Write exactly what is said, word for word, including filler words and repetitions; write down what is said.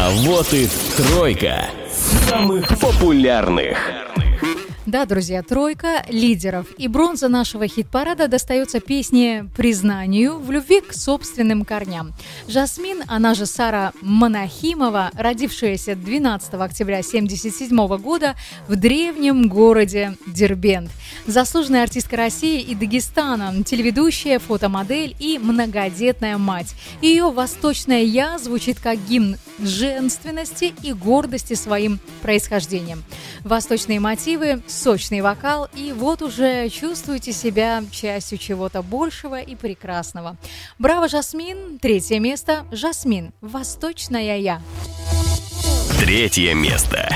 А вот и тройка самых популярных. Да, друзья, тройка лидеров. И бронза нашего хит-парада достается песне «Признанию в любви к собственным корням». Жасмин, она же Сара Монахимова, родившаяся двенадцатого октября тысяча девятьсот семьдесят седьмого года в древнем городе Дербент. Заслуженная артистка России и Дагестана, телеведущая, фотомодель и многодетная мать. Ее «Восточное я» звучит как гимн женственности и гордости своим происхождением. Восточные мотивы, сочный вокал, и вот уже чувствуете себя частью чего-то большего и прекрасного. Браво, Жасмин! Третье место. Жасмин. «Восточная я». Третье место.